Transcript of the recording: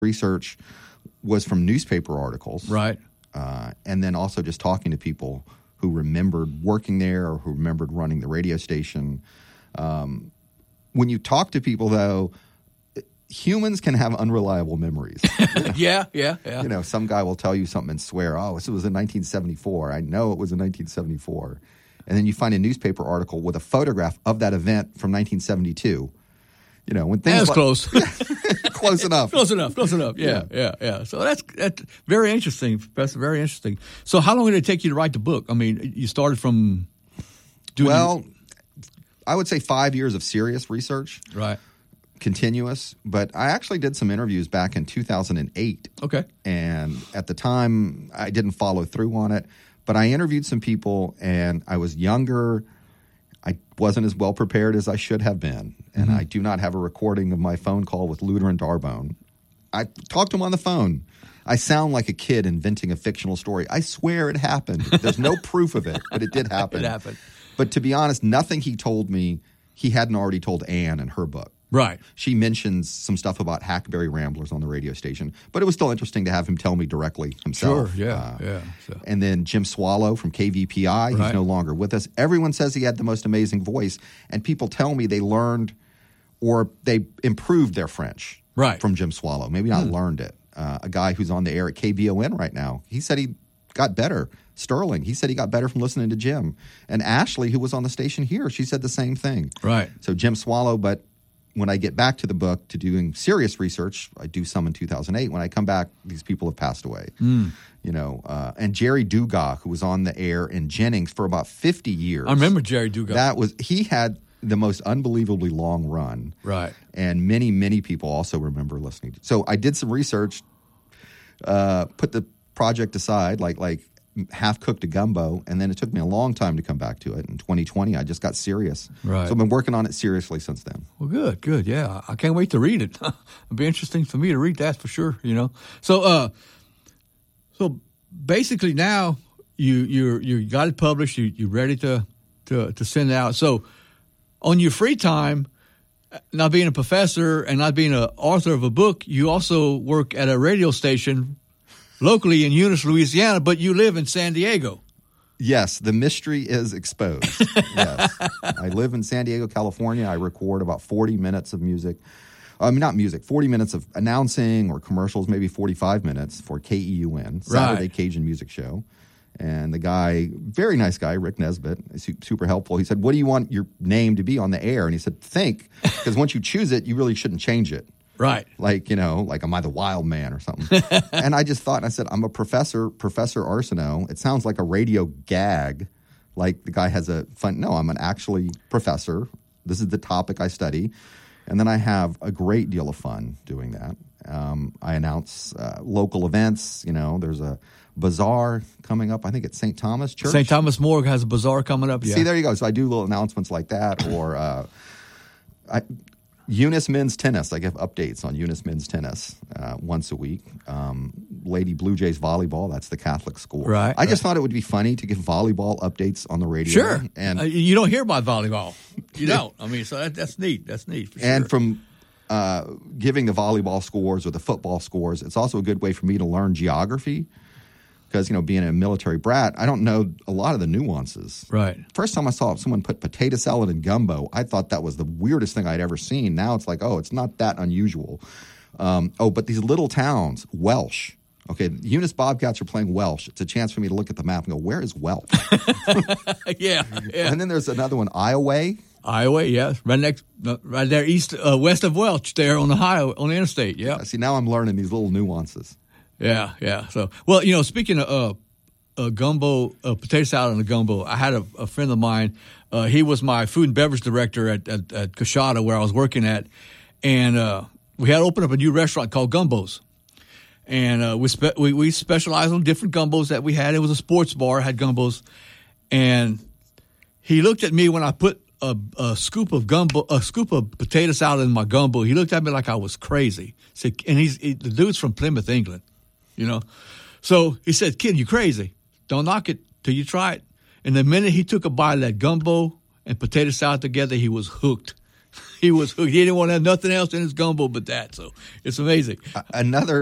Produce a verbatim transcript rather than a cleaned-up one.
research was from newspaper articles. Right. Uh, and then also just talking to people who remembered working there or who remembered running the radio station. Um, when you talk to people, though, humans can have unreliable memories. You know? yeah, yeah, yeah. You know, some guy will tell you something and swear, oh, this was in nineteen seventy-four. I know it was in nineteen seventy-four. And then you find a newspaper article with a photograph of that event from nineteen seventy-two. You know, when things That's like, close. Yeah, close enough. Close enough. Close enough. Yeah, yeah, yeah, yeah. So that's that's very interesting, Professor. Very interesting. So how long did it take you to write the book? I mean, you started from doing. Well, I would say five years of serious research. Right. Continuous. But I actually did some interviews back in two thousand eight. Okay. And at the time, I didn't follow through on it. But I interviewed some people, and I was younger. I wasn't as well prepared as I should have been, and mm-hmm. I do not have a recording of my phone call with Luder and Darbone. I talked to him on the phone. I sound like a kid inventing a fictional story. I swear it happened. There's no proof of it, but it did happen. It happened. But to be honest, nothing he told me he hadn't already told Ann in her book. Right. She mentions some stuff about Hackberry Ramblers on the radio station, but it was still interesting to have him tell me directly himself. Sure, yeah, uh, yeah. So. And then Jim Swallow from K V P I, right. he's no longer with us. Everyone says he had the most amazing voice, and people tell me they learned or they improved their French right. from Jim Swallow. Maybe not hmm. learned it. Uh, a guy who's on the air at K B O N right now, he said he got better. Sterling, he said he got better from listening to Jim. And Ashley, who was on the station here, she said the same thing. Right. So Jim Swallow, but when I get back to the book to doing serious research, I do some in two thousand eight. When I come back, these people have passed away. Mm. You know, uh, and Jerry Dugas, who was on the air in Jennings for about fifty years. I remember Jerry Dugas. That was he had the most unbelievably long run. Right. And many, many people also remember listening. So I did some research, uh, put the project aside, like like half-cooked a gumbo, and then it took me a long time to come back to it. In twenty twenty, I just got serious. Right. So I've been working on it seriously since then. Well, good, good, yeah. I can't wait to read it. It'll be interesting for me to read that for sure, you know. So uh, so basically now you you you got it published, you, you're ready to, to, to send it out. So on your free time, not being a professor and not being an author of a book, you also work at a radio station locally in Eunice, Louisiana, but you live in San Diego. Yes, the mystery is exposed. Yes. I live in San Diego, California. I record about forty minutes of music. I mean, not music, forty minutes of announcing or commercials, maybe forty-five minutes for K E U N, Saturday right. Cajun Music Show. And the guy, very nice guy, Rick Nesbitt, super helpful. He said, what do you want your name to be on the air? And he said, think, because once you choose it, you really shouldn't change it. Right. Like, you know, like, am I the wild man or something? And I just thought, and I said, I'm a professor, Professor Arsenault. It sounds like a radio gag, like the guy has a fun. No, I'm an actually professor. This is the topic I study. And then I have a great deal of fun doing that. Um, I announce uh, local events. You know, there's a bazaar coming up, I think, at Saint Thomas Church. Saint Thomas More has a bazaar coming up, yeah. See, there you go. So I do little announcements like that. Or uh, I, Eunice Men's Tennis. I give updates on Eunice Men's Tennis uh, once a week. Um, Lady Blue Jays Volleyball, that's the Catholic school. Right. I just right. thought it would be funny to give volleyball updates on the radio. Sure. And uh, you don't hear about volleyball. You don't. I mean, so that, that's neat. That's neat for sure. And from uh, giving the volleyball scores or the football scores, it's also a good way for me to learn geography. Because, you know, being a military brat, I don't know a lot of the nuances. Right. First time I saw someone put potato salad in gumbo, I thought that was the weirdest thing I'd ever seen. Now it's like, oh, it's not that unusual. Um, oh, but these little towns, Welsh. Okay, Eunice Bobcats are playing Welsh. It's a chance for me to look at the map and go, where is Welsh? yeah, yeah. And then there's another one, Iowa. Iowa, yes, right next, right there, east, uh, west of Welch, there on the highway, on the interstate. Yeah. See, now I'm learning these little nuances. Yeah, yeah. So, well, you know, speaking of uh, uh, gumbo, uh, potato salad and a gumbo, I had a, a friend of mine. Uh, he was my food and beverage director at at, at Coshada, where I was working at, and uh, we had opened up a new restaurant called Gumbo's, and uh, we, spe- we we specialized on different gumbos that we had. It was a sports bar, had gumbos, and he looked at me when I put a, a scoop of gumbo, a scoop of potato salad in my gumbo. He looked at me like I was crazy. Said, and he's he, the dude's from Plymouth, England. You know, so he said, kid, you crazy. Don't knock it till you try it. And the minute he took a bite of that gumbo and potato salad together, he was hooked. he was hooked. He didn't want to have nothing else in his gumbo but that. So it's amazing. Uh, another